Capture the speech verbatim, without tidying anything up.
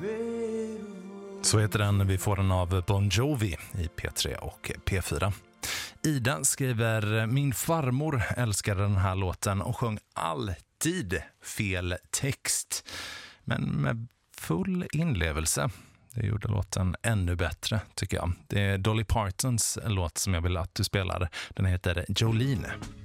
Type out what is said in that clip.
Så heter den. Vi får den av Bon Jovi i P tre och P fyra. Ida skriver: min farmor älskade den här låten och sjöng alltid fel text. Men med full inlevelse. Det gjorde låten ännu bättre, tycker jag. Det är Dolly Partons låt som jag vill att du spelar. Den heter Jolene.